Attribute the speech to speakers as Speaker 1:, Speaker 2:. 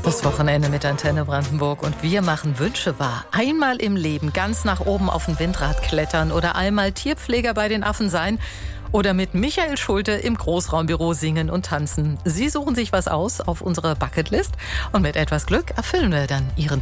Speaker 1: Das Wochenende mit Antenne Brandenburg und wir machen Wünsche wahr. Einmal im Leben ganz nach oben auf ein Windrad klettern oder einmal Tierpfleger bei den Affen sein oder mit Michael Schulte im Großraumbüro singen und tanzen. Sie suchen sich was aus auf unserer Bucketlist und mit etwas Glück erfüllen wir dann Ihren